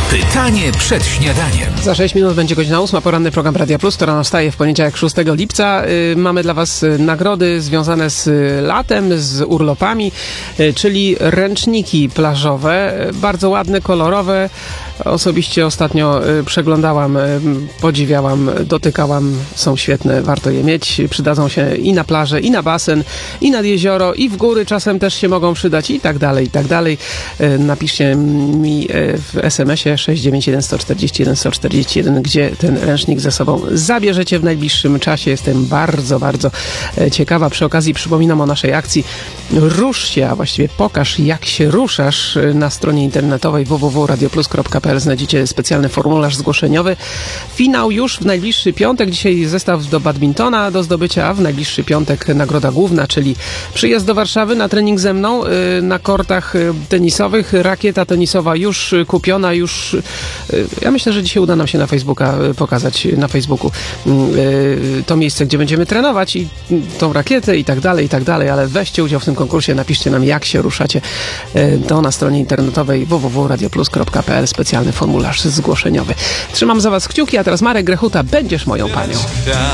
Pytanie przed śniadaniem. Za 6 minut będzie godzina 8, poranny program Radia Plus, która nastaje w poniedziałek 6 lipca. Mamy dla Was nagrody związane z latem, z urlopami, czyli ręczniki plażowe, bardzo ładne, kolorowe. Osobiście ostatnio przeglądałam, podziwiałam, dotykałam, są świetne, warto je mieć. Przydadzą się i na plażę, i na basen, i nad jezioro, i w góry czasem też się mogą przydać i tak dalej, i tak dalej. Napiszcie mi w SMS-ie 691 141 141, gdzie ten ręcznik ze sobą zabierzecie w najbliższym czasie. Jestem bardzo, bardzo ciekawa. Przy okazji przypominam o naszej akcji Rusz się, a właściwie pokaż, jak się ruszasz. Na stronie internetowej www.radioplus.pl znajdziecie specjalny formularz zgłoszeniowy. Finał już w najbliższy piątek. Dzisiaj zestaw do badmintona do zdobycia, a w najbliższy piątek nagroda główna, czyli przyjazd do Warszawy na trening ze mną na kortach tenisowych. Rakieta tenisowa już kupiona, już ja myślę, że dzisiaj uda nam się na Facebooka pokazać, na Facebooku to miejsce, gdzie będziemy trenować i tą rakietę i tak dalej, ale weźcie udział w tym konkursie, napiszcie nam, jak się ruszacie. To na stronie internetowej www.radioplus.pl specjalny formularz zgłoszeniowy. Trzymam za Was kciuki, a teraz Marek Grechuta, Będziesz moją panią.